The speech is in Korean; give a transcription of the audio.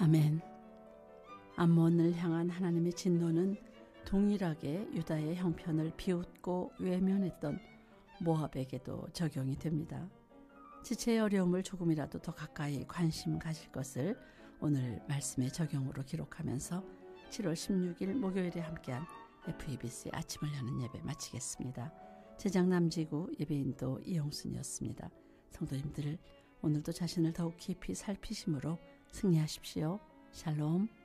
아멘. 암몬을 향한 하나님의 진노는 동일하게 유다의 형편을 비웃고 외면했던 모압에게도 적용이 됩니다. 지체의 어려움을 조금이라도 더 가까이 관심 가질 것을 오늘 말씀의 적용으로 기록하면서 7월 16일 목요일에 함께한 FEBC 아침을 여는 예배 마치겠습니다. 제작 남지구 예배인도 이용순이었습니다. 성도님들 오늘도 자신을 더욱 깊이 살피심으로 승리하십시오. 샬롬.